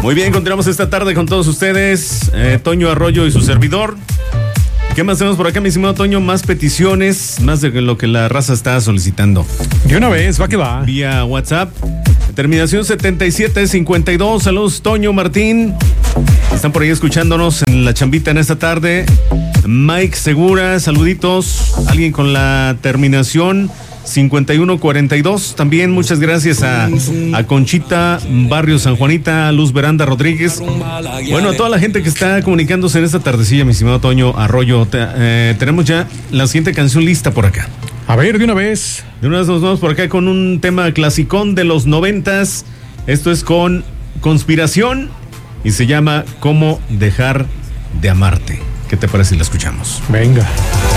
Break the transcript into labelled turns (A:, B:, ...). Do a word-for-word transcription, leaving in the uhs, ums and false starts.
A: Muy bien, continuamos esta tarde con todos ustedes, eh, Toño Arroyo y su servidor. ¿Qué más tenemos por acá, mi estimado Toño? Más peticiones, más de lo que la raza está solicitando.
B: De una vez, va que va.
A: Vía WhatsApp, terminación setenta y siete cincuenta y dos. Saludos, Toño, Martín. Están por ahí escuchándonos en la chambita en esta tarde. Mike Segura, saluditos. Alguien con la terminación cincuenta y uno cuarenta y dos. También muchas gracias a, a Conchita, Barrio San Juanita, Luz Veranda Rodríguez. Bueno, a toda la gente que está comunicándose en esta tardecilla, mi estimado Toño Arroyo. Te, eh, tenemos ya la siguiente canción lista por acá.
B: A ver, de una vez.
A: De una vez nos vamos por acá con un tema clasicón de los noventas. Esto es con Conspiración y se llama ¿Cómo dejar de amarte? ¿Qué te parece si la escuchamos?
B: Venga.